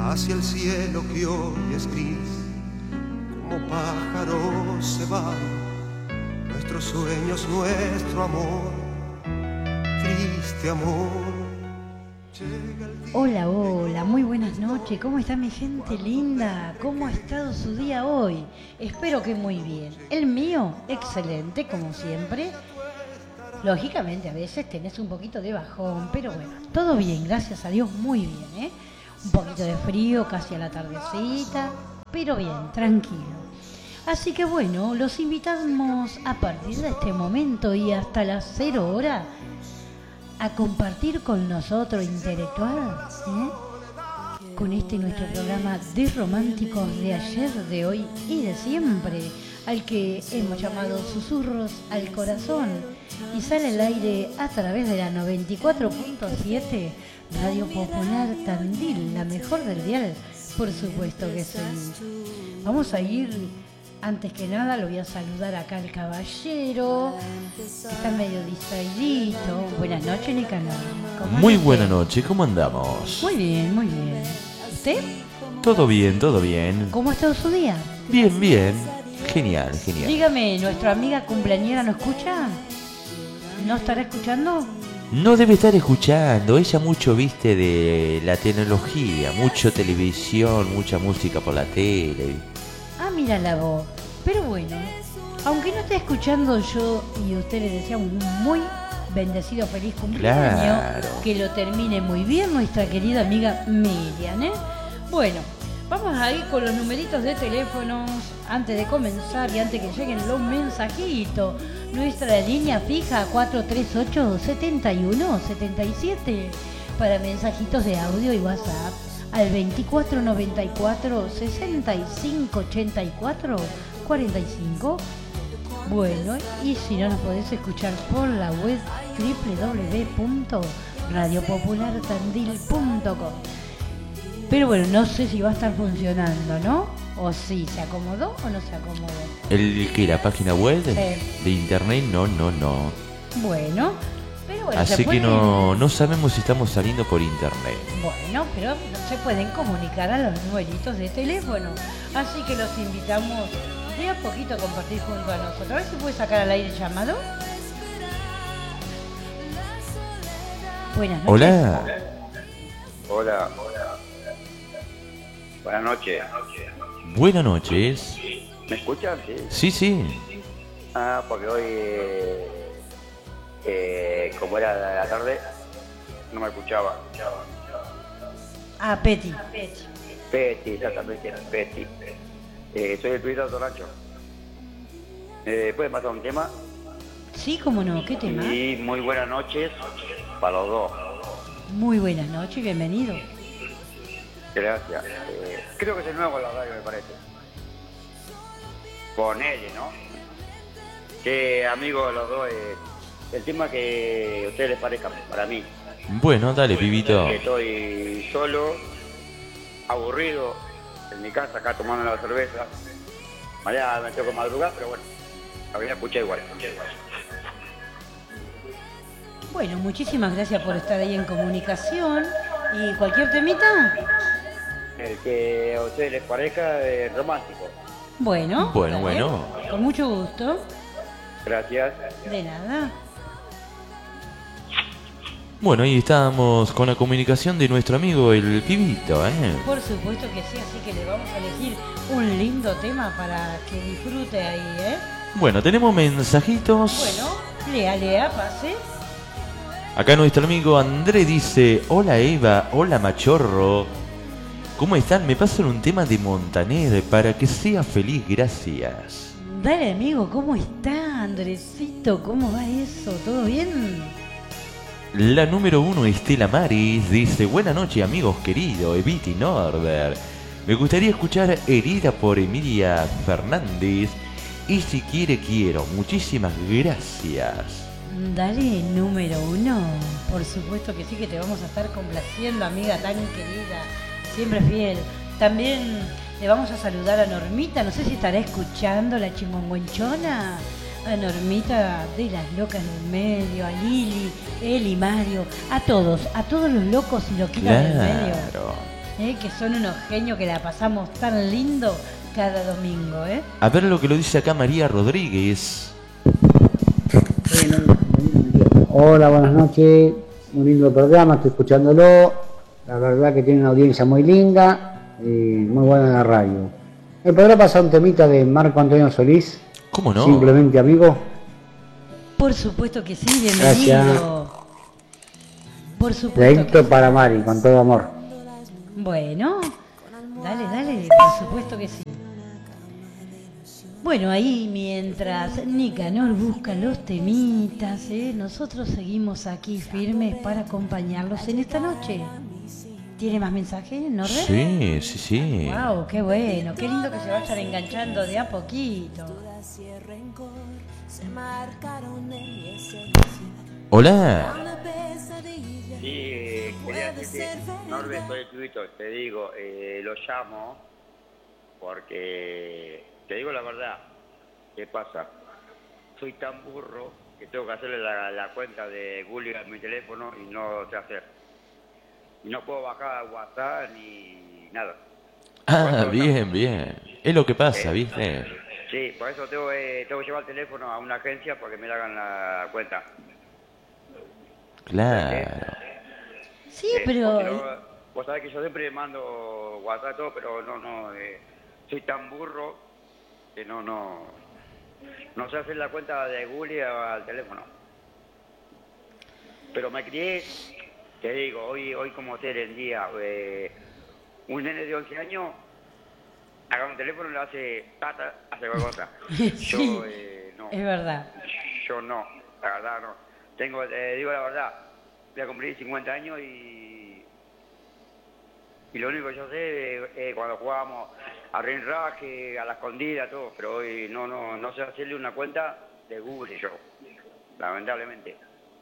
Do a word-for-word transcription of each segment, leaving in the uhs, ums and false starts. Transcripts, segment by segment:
hacia el cielo que hoy es gris, como pájaros se van nuestros sueños, nuestro amor, triste amor. Hola, hola, muy buenas noches. ¿Cómo está mi gente linda? ¿Cómo ha estado su día hoy? Espero que muy bien. El mío, excelente, como siempre. Lógicamente, a veces tenés un poquito de bajón, pero bueno, todo bien, gracias a Dios, muy bien, ¿eh? Un poquito de frío, casi a la tardecita, pero bien, tranquilo. Así que bueno, los invitamos a partir de este momento y hasta las cero horas a compartir con nosotros intelectual, ¿eh? Con este nuestro programa de románticos de ayer, de hoy y de siempre, al que hemos llamado Susurros al Corazón, y sale al aire a través de la noventa y cuatro punto siete Radio Popular Tandil, la mejor del dial, por supuesto que sí. Vamos a ir. Antes que nada lo voy a saludar acá al caballero, está medio distraidito. Buenas noches, Nicanor. Muy buena noche, ¿cómo andamos? Muy bien, muy bien. ¿Usted? Todo bien, todo bien. ¿Cómo ha estado su día? Bien, bien. Genial, genial. Dígame, ¿nuestra amiga cumpleañera no escucha? ¿No estará escuchando? No debe estar escuchando, ella mucho viste de la tecnología, mucho televisión, mucha música por la tele. Ah, mira la voz. Pero bueno, aunque no esté escuchando yo y usted le desea un muy bendecido, feliz cumpleaños, claro, que lo termine muy bien nuestra querida amiga Miriam, ¿eh? Bueno, vamos a ir con los numeritos de teléfonos antes de comenzar y antes que lleguen los mensajitos. Nuestra línea fija cuatro tres ocho, siete uno, siete siete para mensajitos de audio y WhatsApp al veinticuatro noventa y cuatro, sesenta y cinco ochenta y cuatro, cuarenta y cinco. Bueno, y si no nos podés escuchar por la web doble u doble u doble u punto radio popular tandil punto com. Pero bueno, no sé si va a estar funcionando, ¿no? O si se acomodó o no se acomodó. ¿El que la página web sí. de internet? No, no, no. Bueno, pero bueno, así se pueden... que no, no sabemos si estamos saliendo por internet. Bueno, pero se pueden comunicar a los numeritos de teléfono. Así que los invitamos de a poquito a compartir junto a nosotros. A ver si puede sacar al aire el llamado. Buenas noches. Hola. Hola. Hola. Buenas noches. Buenas noches. ¿Me escuchan? Sí. Sí, sí. Ah, porque hoy, eh, eh, como era de la tarde, no me escuchaba. Ah, Peti. Peti, exactamente, Peti. Eh, soy el tuitero de Nacho. Eh, ¿Puede pasar un tema? Sí, cómo no, ¿qué tema? Y muy buenas noches para los dos. Muy buenas noches, bienvenido. Gracias. Eh, creo que es el nuevo con la radio, me parece. Con él, ¿no? Que amigos los dos, eh, el tema que a ustedes les parezca, para mí. Bueno, dale, pibito. Que estoy solo, aburrido, en mi casa, acá tomando la cerveza. Mañana me tengo que madrugar, pero bueno, la voy a escuchar igual. Bueno, muchísimas gracias por estar ahí en comunicación. ¿Y cualquier temita? El que a ustedes les parezca eh, romántico. Bueno, bueno, dale. bueno. Con mucho gusto. Gracias. De nada. Bueno, ahí estábamos con la comunicación de nuestro amigo el pibito, ¿eh? Por supuesto que sí, así que le vamos a elegir un lindo tema para que disfrute ahí, ¿eh? Bueno, tenemos mensajitos. Bueno, lea, lea, pase. Acá nuestro amigo André dice: hola Eva, hola Machorro. ¿Cómo están? Me pasan un tema de Montaner para que sea feliz, gracias. Dale, amigo, ¿cómo está, Andresito? ¿Cómo va eso? ¿Todo bien? La número uno, Estela Maris, dice: buena noche, amigos queridos, Evita y Norbert. Me gustaría escuchar Herida por Emilia Fernández. Y si quiere, quiero. Muchísimas gracias. Dale, número uno. Por supuesto que sí, que te vamos a estar complaciendo, amiga tan querida. Siempre fiel. También le vamos a saludar a Normita. No sé si estará escuchando la chimonguenchona. A Normita de las locas del medio, a Lili, Eli, Mario, a todos, a todos los locos y loquitas del medio. Claro. ¿eh? Que son unos genios que la pasamos tan lindo cada domingo, ¿eh? A ver lo que lo dice acá María Rodríguez. Hola, buenas noches. Un lindo programa, estoy escuchándolo. La verdad que tiene una audiencia muy linda y muy buena en la radio. ¿Me podrá pasar un temita de Marco Antonio Solís? ¿Cómo no? Simplemente amigo. Por supuesto que sí, bienvenido. Gracias. Por supuesto. Dedito Que sí. para Mari, con todo amor. Bueno, dale, dale, por supuesto que sí. Bueno, ahí mientras Nicanor busca los temitas, ¿eh? Nosotros seguimos aquí firmes para acompañarlos en esta noche. ¿Tiene más mensajes, Norbert? Sí, sí, sí. Wow, qué bueno, qué lindo que se vayan enganchando de a poquito. Hola. Sí, quería decirte, Norbert, soy tuito, te digo, eh, lo llamo porque, te digo la verdad, ¿qué pasa? Soy tan burro que tengo que hacerle la, la cuenta de Google a mi teléfono y no sé hacer. Y no puedo bajar WhatsApp ni nada. Ah, bien, bien. Es lo que pasa, Eh, ¿viste? Sí, por eso tengo, eh, tengo que llevar el teléfono a una agencia para que me hagan la cuenta. Claro. Sí, Eh, pero... porque no- vos sabés que yo siempre mando WhatsApp todo, pero no, no, eh, soy tan burro que no, no, no sé hacer la cuenta de Google al teléfono. Pero me crié, te digo, hoy, hoy como ser el día, eh, un nene de once años agarra un teléfono y le hace tata, hace cualquier cosa. Sí, Yo, eh, no. es verdad. Yo no, la verdad no. Tengo, eh, digo la verdad, voy a cumplir cincuenta años y y lo único que yo sé es eh, cuando jugábamos a rinraje, a la escondida, todo, pero hoy no, no, no sé hacerle una cuenta de Google yo, lamentablemente.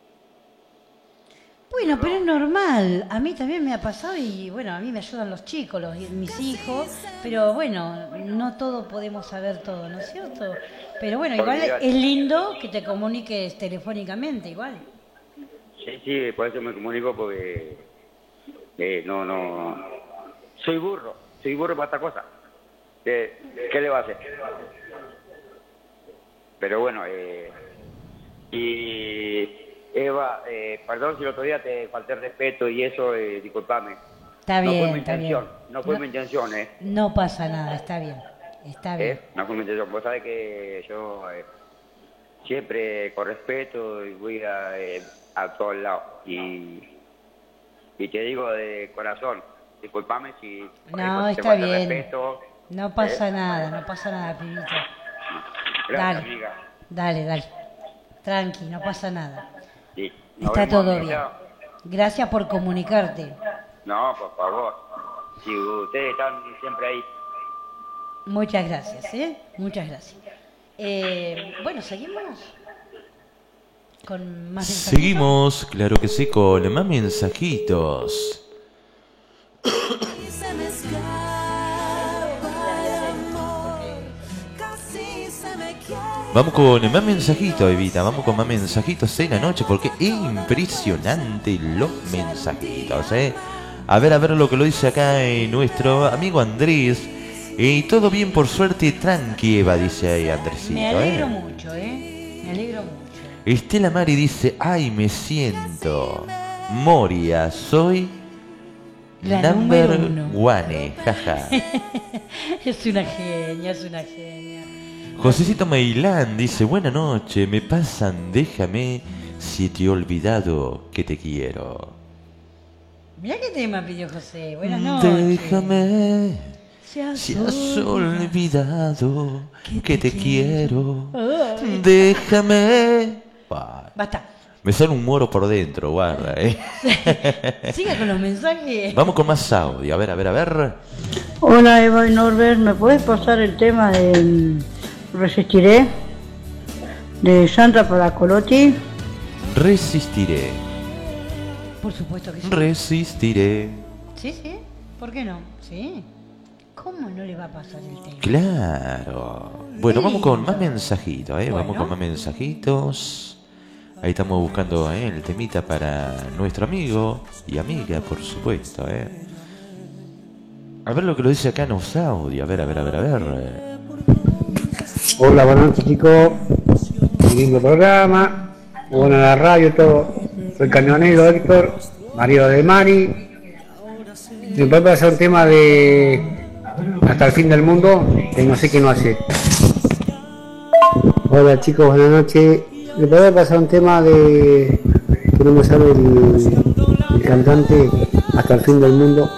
Bueno, pero es normal. A mí también me ha pasado y bueno, a mí me ayudan los chicos, los, mis hijos, pero bueno, no todos podemos saber todo, ¿no es cierto? Pero bueno, igual Olvidate. es lindo que te comuniques telefónicamente, igual. Sí, sí, por eso me comunico porque eh, no, no, soy burro, soy burro para esta cosa. ¿Qué, qué le va a hacer? Pero bueno, eh, y Eva, eh, perdón si el otro día te falté el respeto y eso, eh, disculpame. Está no bien, fue mi está intención, bien. no fue No- mi intención, ¿eh? No pasa nada, está bien, está bien. ¿Eh? No fue mi intención. Vos sabés que yo eh, siempre con respeto y voy a, eh, a todos lados. Y, y te digo de corazón, disculpame si No, te está falta bien. respeto. No pasa ¿eh? nada, no pasa nada, pibito. Gracias, Dale. amiga. Dale, dale. Tranqui, no pasa nada. Sí. Nos Está vemos, todo bien. amiga. Gracias por comunicarte. No, por favor. Si ustedes están siempre ahí. Muchas gracias, ¿eh? Muchas gracias. Eh, bueno, ¿seguimos? Con más mensajitos. Seguimos, claro que sí, con más mensajitos. Se me escapa el amor, casi se me quiere. Vamos con más mensajitos, Evita. Vamos con más mensajitos en la noche porque es impresionante los mensajitos, ¿eh? A ver, a ver lo que lo dice acá eh, nuestro amigo Andrés. Y eh, todo bien, por suerte, tranqui, Eva, dice ahí Andresito. Me alegro ¿eh? mucho, ¿eh? Me alegro mucho. Estela Mari dice, ay, me siento Moria, soy La number número uno. one, jaja. Es una genia, es una genia. Josecito Meilán dice, buena noche, me pasan, déjame si te he olvidado que te quiero. Mirá qué tema pidió José. Buenas noches. Déjame Si has si has olvidado. olvidado que que te te quiero. Ay. Déjame. Bah, Basta. me sale un moro por dentro, guarda, eh. Siga con los mensajes. Vamos con más audio, a ver, a ver, a ver. Hola Eva y Norbert, ¿me puedes pasar el tema de mm, Resistiré? De Sandra Paracolotti. Resistiré, Por supuesto que sí. resistiré. Sí, sí. ¿Por qué no? Sí. ¿Cómo no le va a pasar el tema? Claro. Bueno, vamos con más Lindo. mensajitos, ¿eh? Vamos Bueno. con más mensajitos. Ahí estamos buscando ¿eh? el temita para nuestro amigo y amiga, por supuesto, ¿eh? A ver lo que lo dice acá en los audios. A ver, a ver, a ver, a ver. Hola, buenas noches, chicos. Un lindo programa. Buena la radio, todo. Soy camionero Héctor, marido de Mari. ¿Me puede pasar un tema de Hasta el fin del mundo? Que no sé qué no hace. Hola, chicos, buenas noches. ¿Me puede pasar un tema de que no me sale el, el cantante Hasta el fin del mundo?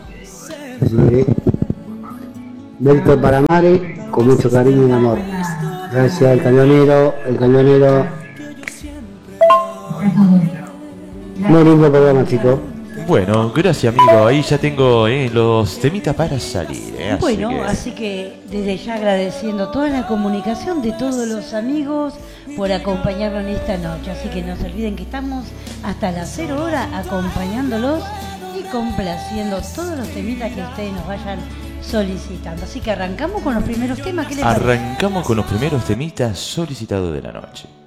Héctor para Mari, con mucho cariño y amor. Gracias, el camionero, el camionero. Muy lindo programa, chicos. Bueno, gracias, amigo. Ahí ya tengo eh, los temitas para salir. Eh, así Bueno, que... así que desde ya agradeciendo toda la comunicación de todos los amigos por acompañarnos en esta noche. Así que no se olviden que estamos hasta las cero horas acompañándolos y complaciendo todos los temitas que ustedes nos vayan solicitando. Así que arrancamos con los primeros temas. ¿Qué les parece? Arrancamos con los primeros temitas solicitados de la noche.